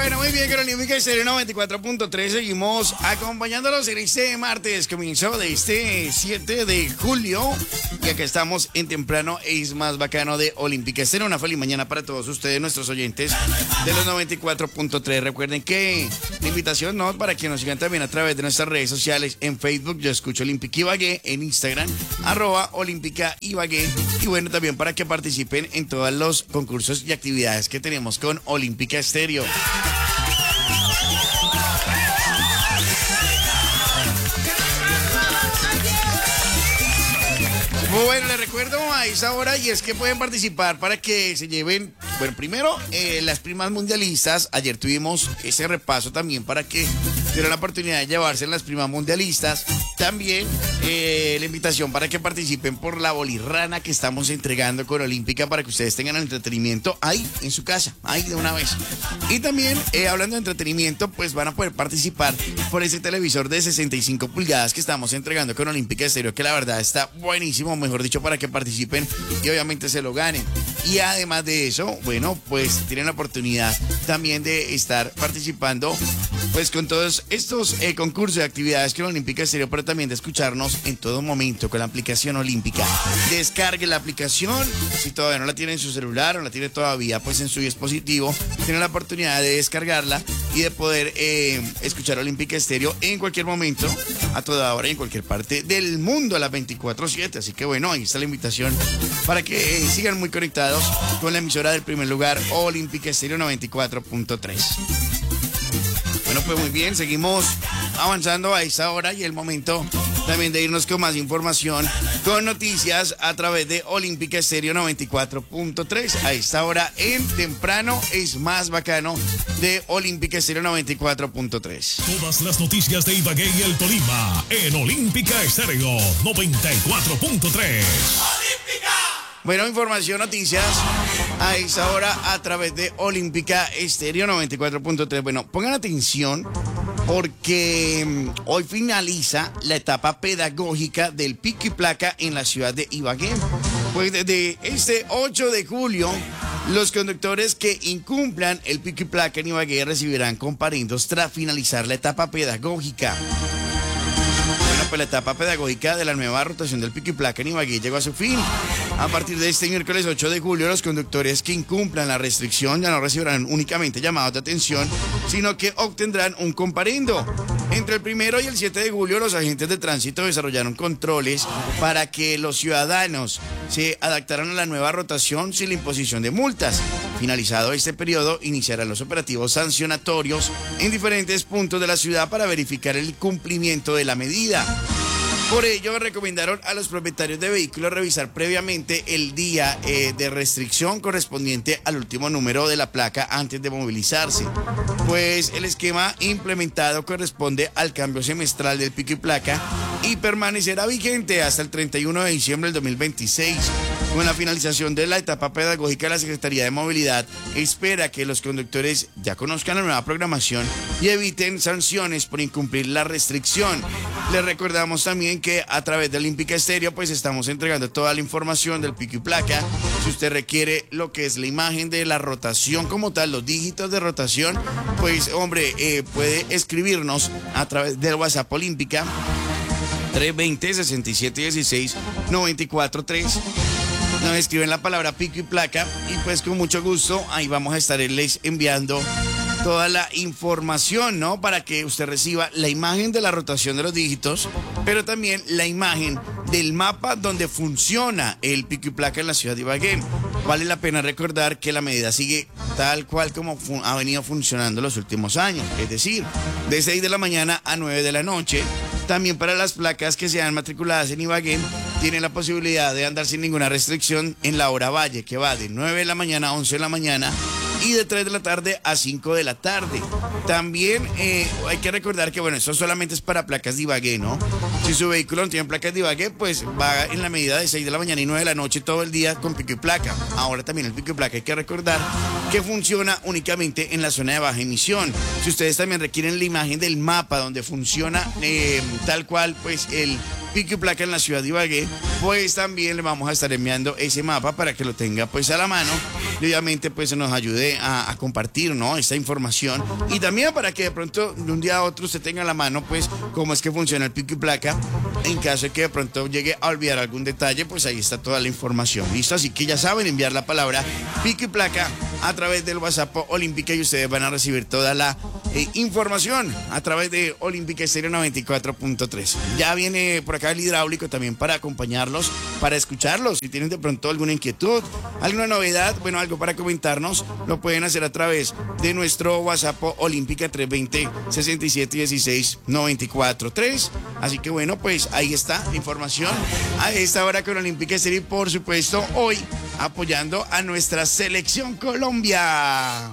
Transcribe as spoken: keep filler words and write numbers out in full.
Bueno, muy bien, con Olímpica Estéreo noventa y cuatro punto tres seguimos acompañándolos en este martes, comienzo de este siete de julio. Y acá estamos en Temprano es más bacano de Olímpica Estéreo. Una feliz mañana para todos ustedes, nuestros oyentes de los noventa y cuatro punto tres. Recuerden que la invitación, ¿no?, para que nos sigan también a través de nuestras redes sociales. En Facebook, Yo Escucho Olímpica Ibagué. En Instagram, arroba Olímpica Ibagué. Y bueno, también para que participen en todos los concursos y actividades que tenemos con Olímpica Estéreo. Bueno, les recuerdo a esa hora y es que pueden participar para que se lleven, bueno, primero eh, las primas mundialistas. Ayer tuvimos ese repaso también para que tuvieran la oportunidad de llevarse las primas mundialistas. También eh, la invitación para que participen por la bolirrana que estamos entregando con Olímpica para que ustedes tengan el entretenimiento ahí en su casa, ahí de una vez. Y también, eh, hablando de entretenimiento, pues van a poder participar por ese televisor de sesenta y cinco pulgadas que estamos entregando con Olímpica Estéreo, que la verdad está buenísimo, mejor dicho, para que participen y obviamente se lo ganen. Y además de eso, bueno, pues tienen la oportunidad también de estar participando pues con todos estos eh, concursos de actividades con Olímpica Estéreo, pero también de escucharnos en todo momento con la aplicación Olímpica. Descargue la aplicación, si todavía no la tiene en su celular o la tiene todavía pues en su dispositivo, tiene la oportunidad de descargarla y de poder eh, escuchar Olímpica Estéreo en cualquier momento, a toda hora y en cualquier parte del mundo a las veinticuatro siete. Así que bueno, ahí está la invitación para que eh, sigan muy conectados con la emisora del primer lugar, Olímpica Estéreo noventa y cuatro punto tres. Bueno, pues muy bien, seguimos avanzando a esta hora y el momento también de irnos con más información, con noticias a través de Olímpica Estéreo noventa y cuatro punto tres. A esta hora en Temprano es más bacano de Olímpica Estéreo noventa y cuatro punto tres. Todas las noticias de Ibagué y el Tolima en Olímpica Estéreo noventa y cuatro punto tres. ¡Olímpica! Bueno, información, noticias a esa hora a través de Olímpica Estéreo noventa y cuatro punto tres. Bueno, pongan atención porque hoy finaliza la etapa pedagógica del pico y placa en la ciudad de Ibagué. Pues desde este ocho de julio, los conductores que incumplan el pico y placa en Ibagué recibirán comparendos tras finalizar la etapa pedagógica. Bueno, pues la etapa pedagógica de la nueva rotación del pico y placa en Ibagué llegó a su fin. A partir de este miércoles ocho de julio, los conductores que incumplan la restricción ya no recibirán únicamente llamados de atención, sino que obtendrán un comparendo. Entre el primero y el siete de julio, los agentes de tránsito desarrollaron controles para que los ciudadanos se adaptaran a la nueva rotación sin la imposición de multas. Finalizado este periodo, iniciarán los operativos sancionatorios en diferentes puntos de la ciudad para verificar el cumplimiento de la medida. Por ello, recomendaron a los propietarios de vehículos revisar previamente el día eh, de restricción correspondiente al último número de la placa antes de movilizarse, pues el esquema implementado corresponde al cambio semestral del pico y placa y permanecerá vigente hasta el treinta y uno de diciembre del dos mil veintiséis. Con la finalización de la etapa pedagógica, la Secretaría de Movilidad espera que los conductores ya conozcan la nueva programación y eviten sanciones por incumplir la restricción. Les recordamos también que a través de Olímpica Estéreo pues estamos entregando toda la información del pico y placa. Si usted requiere lo que es la imagen de la rotación como tal, los dígitos de rotación, pues hombre, eh, puede escribirnos a través del WhatsApp Olímpica tres dos cero, seis siete uno seis, nueve cuatro tres. Nos escriben la palabra pico y placa y pues con mucho gusto ahí vamos a estarles enviando toda la información, ¿no? Para que usted reciba la imagen de la rotación de los dígitos, pero también la imagen del mapa donde funciona el pico y placa en la ciudad de Ibagué. Vale la pena recordar que la medida sigue tal cual como ha venido funcionando los últimos años, es decir, de seis de la mañana a nueve de la noche. También para las placas que sean matriculadas en Ibagué, tienen la posibilidad de andar sin ninguna restricción en la hora valle, que va de nueve de la mañana a once de la mañana y de tres de la tarde a cinco de la tarde. También eh, hay que recordar que, bueno, esto solamente es para placas de Ibagué, ¿no? Si su vehículo no tiene placas de Ibagué, pues va en la medida de seis de la mañana y nueve de la noche todo el día con pico y placa. Ahora también el pico y placa hay que recordar que funciona únicamente en la zona de baja emisión. Si ustedes también requieren la imagen del mapa donde funciona eh, tal cual, pues el pico y placa en la ciudad de Ibagué, pues también le vamos a estar enviando ese mapa para que lo tenga pues a la mano y obviamente pues nos ayude a, a compartir, ¿no?, esta información, y también para que de pronto de un día a otro usted tenga a la mano pues cómo es que funciona el pico y placa. En caso de que de pronto llegue a olvidar algún detalle, pues ahí está toda la información, ¿listo? Así que ya saben, enviar la palabra pico y placa a través del WhatsApp Olímpica y ustedes van a recibir toda la eh, información a través de Olímpica Estéreo noventa y cuatro punto tres. Ya viene por acá el hidráulico también para acompañarlos, para escucharlos. Si tienen de pronto alguna inquietud, alguna novedad, bueno, algo para comentarnos, lo pueden hacer a través de nuestro WhatsApp Olímpica tres dos cero, seis siete uno seis, nueve cuatro tres. Así que bueno, pues ahí está la información a esta hora con Olímpica Estéreo y por supuesto hoy apoyando a nuestra selección Colombia.